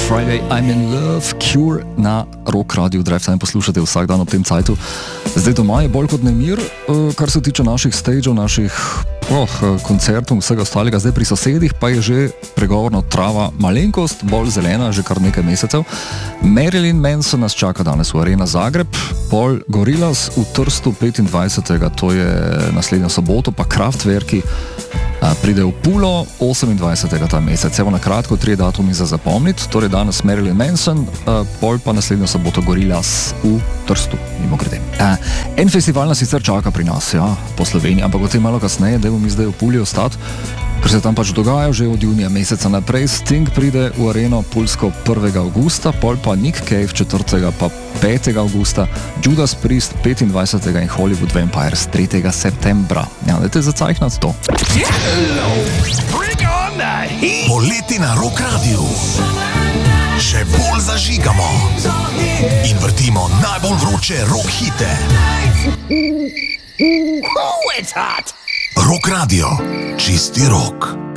Friday, I'm in love, Cure na Rock Radio Drive Time poslušate vsak dan ob tem cajtu. Zdaj doma je bolj kot nemir, kar se tiče naših stageov, naših koncertov in vsega ostalega. Zdaj pri sosedih pa je že pregovorno trava malenkost bolj zelena, že kar nekaj mesecev. Marilyn Manson nas čaka danes v Arena Zagreb, pol Gorillaz v Trstu 25. to je naslednjo soboto, pa Kraftwerki pride v Pulo 28. ta mesec. Evo na kratko 3 datumi za zapomniti, torej danes Marilyn Manson, pol pa naslednjo soboto Gorillaz v Trstu, mimo grede. En festival nas sicer čaka pri nas, ja, po Sloveniji, ampak o tem malo kasneje, da bomo mi zdaj v Puli ostati, ker se tam pač dogaja že od junija meseca naprej. Sting pride v Areno Pulsko 1. augusta, pol pa Nick Cave 4. pa 5. augusta, Judas Priest 25. in Hollywood Vampires 3. septembra. Ja, dajte zacajhnat to. Poleti na Rock Radio še bolj zažigamo in vrtimo najbolj vroče rock hite. Rock Radio, čisti rock.